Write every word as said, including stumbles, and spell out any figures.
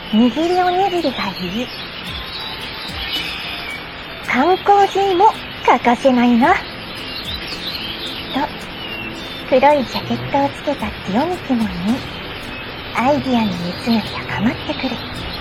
握りおにぎりがいい。缶コーヒーも欠かせないな。と、黒いジャケットをつけた清美雲に、アイディアの熱が高まってくる。